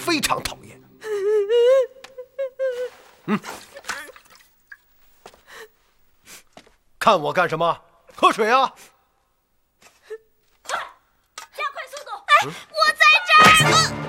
非常讨厌。看我干什么？喝水啊！ 加快速度！我在这儿。